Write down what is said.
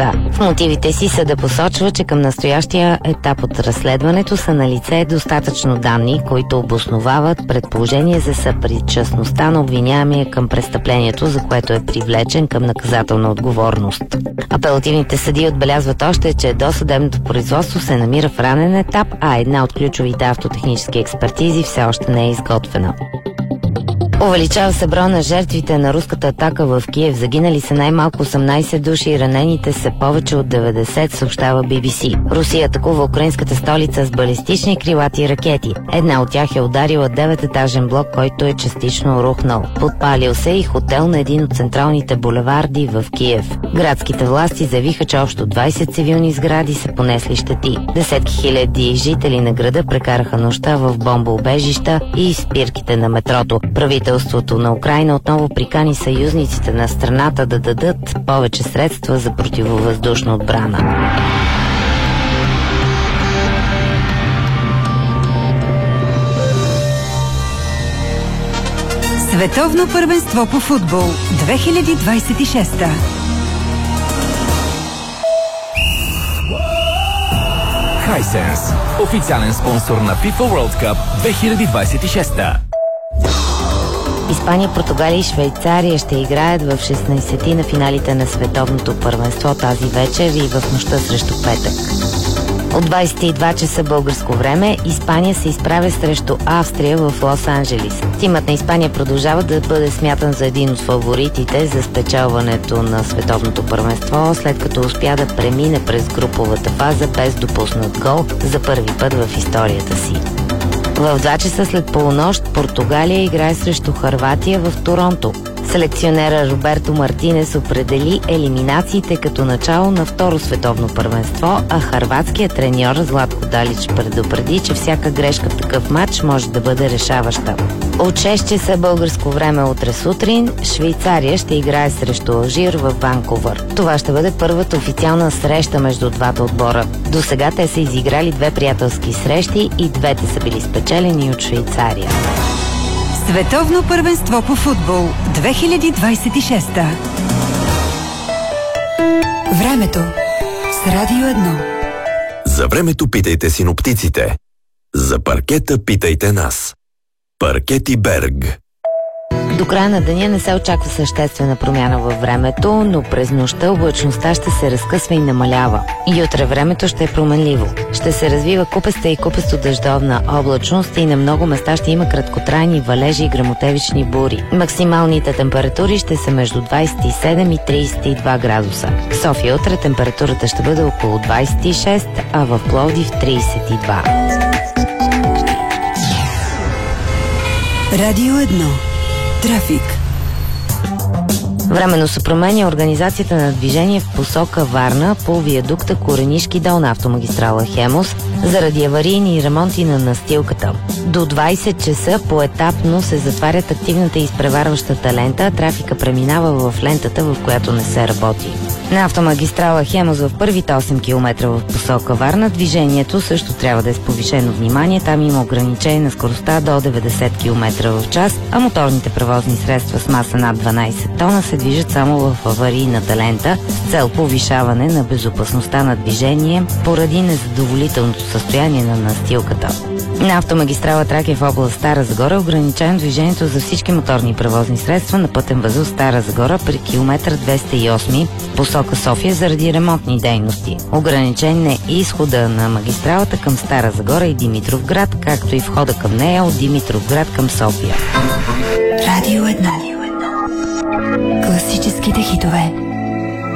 лица. В мотивите си съдът посочва, че към настоящия етап от разследването са налице достатъчно данни, които обосновават предположение за съпричастността на обвиняемия към престъплението, за което е привлечен към наказателна отговорност. Апелативните съдии отбелязват още, че досъдебното производство се намира в ранен етап, а една от ключовите автотехнически експертизи все още не е изготвена. Увеличава се броя на жертвите на руската атака в Киев. Загинали са най-малко 18 души и ранените са повече от 90, съобщава BBC. Русия атакува украинската столица с балистични крилати ракети. Една от тях е ударила 9-етажен блок, който е частично рухнал. Подпалил се и хотел на един от централните булеварди в Киев. Градските власти заявиха, че общо 20 цивилни сгради са понесли щети. Десетки хиляди жители на града прекараха нощта в бомбоубежища и спирките на метрото. Правителството на Украйна отново прикани съюзниците на страната да дадат повече средства за противовъздушна отбрана. Световно първенство по футбол 2026. Hisense, официален спонсор на FIFA World Cup 2026. Испания, Португалия и Швейцария ще играят в 16-ти на финалите на световното първенство тази вечер и в нощта срещу петък. От 22 часа българско време Испания се изправя срещу Австрия в Лос-Анджелис. Тимът на Испания продължава да бъде смятан за един от фаворитите за спечелването на световното първенство, след като успя да премине през груповата фаза без допуснат гол за първи път в историята си. В 2 часа след полунощ Португалия играе срещу Хърватия в Торонто. Селекционера Роберто Мартинес определи елиминациите като начало на второ световно първенство, а хърватският треньор Златко Далич предупреди, че всяка грешка в такъв матч може да бъде решаваща. От 6 часа българско време утре сутрин Швейцария ще играе срещу Алжир в Ванкувър. Това ще бъде първата официална среща между двата отбора. До сега те са изиграли 2 приятелски срещи и двете са били спечелени от Швейцария. Световно първенство по футбол 2026. Времето с Радио 1. За времето питайте синоптиците. За паркета питайте нас. Паркети Берг. До края на деня не се очаква съществена промяна във времето, но през нощта облачността ще се разкъсва и намалява. И утре времето ще е променливо. Ще се развива купеста и купесто-дъждовна облачност и на много места ще има краткотрайни валежи и гръмотевични бури. Максималните температури ще са между 27 и 32 градуса. В София утре температурата ще бъде около 26, а в Пловдив 32. Радио 1. Трафик. Временно се променя организацията на движение в посока Варна по виадукта Коренишки дол на автомагистрала Хемус заради аварийни ремонти на настилката. До 20 часа поетапно се затварят активната и изпреварващата лента, а трафика преминава в лентата, в която не се работи. На автомагистрала Хемус в първите 8 км в посока Варна движението също трябва да е с повишено внимание. Там има ограничение на скоростта до 90 км в час, а моторните превозни средства с маса над 12 тона се движат само в аварийната лента с цел повишаване на безопасността на движение поради незадоволителното състояние на настилката. На автомагистрала Тракия в област Стара Загора е ограничено движението за всички моторни превозни средства на пътен възел Стара Загора при километър 208 посока София заради ремонтни дейности. Ограничен е и изхода на магистралата към Стара Загора и Димитровград, както и входа към нея от Димитровград към София. Радио 1. Класическите хитове.